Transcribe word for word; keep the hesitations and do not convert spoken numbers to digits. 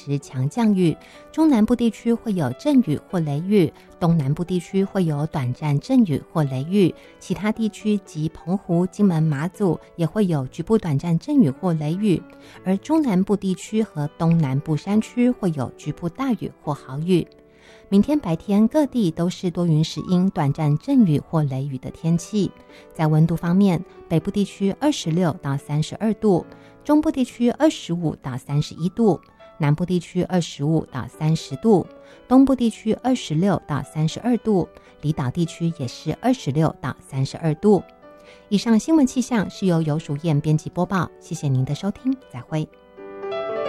时强降雨，中南部地区会有阵雨或雷雨，东南部地区会有短暂阵雨或雷雨，其他地区及澎湖、金门、马祖也会有局部短暂阵雨或雷雨，而中南部地区和东南部山区会有局部大雨或豪雨。明天白天各地都是多云时阴，短暂阵雨或雷雨的天气。在温度方面，北部地区二十六到三十二度，中部地区二十五到三十一度，南部地区二十五到三十度，东部地区二十六到三十二度，离岛地区也是二十六到三十二度。以上新闻气象是由游淑燕编辑播报，谢谢您的收听，再会。